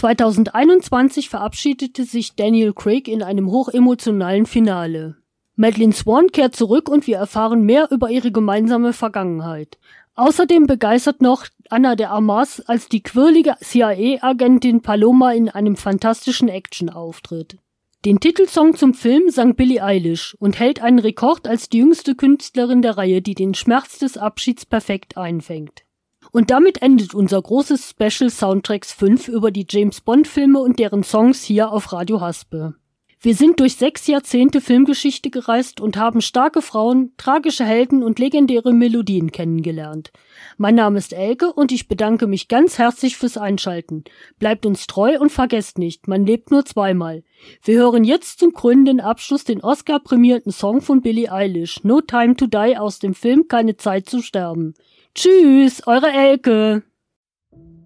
2021 verabschiedete sich Daniel Craig in einem hochemotionalen Finale. Madeleine Swann kehrt zurück und wir erfahren mehr über ihre gemeinsame Vergangenheit. Außerdem begeistert noch Ana de Armas als die quirlige CIA-Agentin Paloma in einem fantastischen Action-Auftritt. Den Titelsong zum Film sang Billie Eilish und hält einen Rekord als die jüngste Künstlerin der Reihe, die den Schmerz des Abschieds perfekt einfängt. Und damit endet unser großes Special Soundtracks 5 über die James-Bond-Filme und deren Songs hier auf Radio Haspe. Wir sind durch 6 Jahrzehnte Filmgeschichte gereist und haben starke Frauen, tragische Helden und legendäre Melodien kennengelernt. Mein Name ist Elke und ich bedanke mich ganz herzlich fürs Einschalten. Bleibt uns treu und vergesst nicht, man lebt nur zweimal. Wir hören jetzt zum krönenden Abschluss den Oscar-prämierten Song von Billie Eilish, No Time to Die aus dem Film Keine Zeit zu sterben. Tschüss, eure Elke!